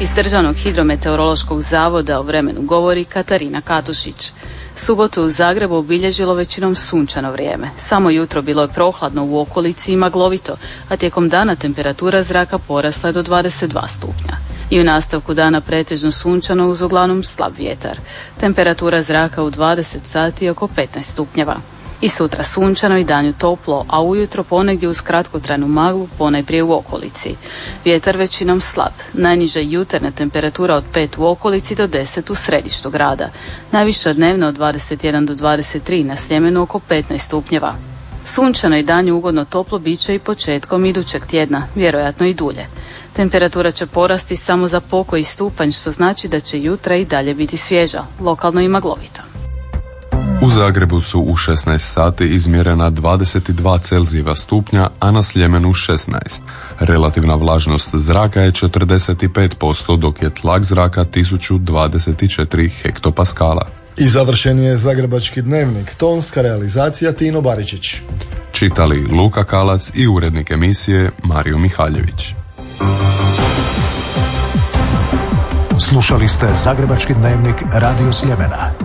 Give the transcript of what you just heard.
Iz Državnog hidrometeorološkog zavoda o vremenu govori Katarina Katušić. Subotu je u Zagrebu obilježilo većinom sunčano vrijeme. Samo jutro bilo je prohladno u okolici i maglovito, a tijekom dana temperatura zraka porasla je do 22 stupnja. I u nastavku dana pretežno sunčano uz uglavnom slab vjetar. Temperatura zraka u 20 sati je oko 15 stupnjeva. I sutra sunčano i danju toplo, a ujutro ponegdje uz kratkotrajnu maglu, ponajprije u okolici. Vjetar većinom slab. Najniža jutarnja temperatura od 5 u okolici do 10 u središtu grada. Najviša dnevno od 21 do 23, na Sljemenu oko 15 stupnjeva. Sunčano i danju ugodno toplo bit će i početkom idućeg tjedna, vjerojatno i dulje. Temperatura će porasti samo za pokoji stupanj, što znači da će jutra i dalje biti svježa, lokalno i maglovita. U Zagrebu su u 16 sati izmjerena 22 Celzijeva stupnja, a na Sljemenu 16. Relativna vlažnost zraka je 45%, dok je tlak zraka 1024 hektopaskala. I završen je Zagrebački dnevnik, tonska realizacija Tino Baričić. Čitali Luka Kalac i urednik emisije Mario Mihaljević. Slušali ste Zagrebački dnevnik Radio Sljemena.